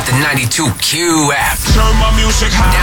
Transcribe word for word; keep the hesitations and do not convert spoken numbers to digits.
the ninety-two Q app. Turn my music high.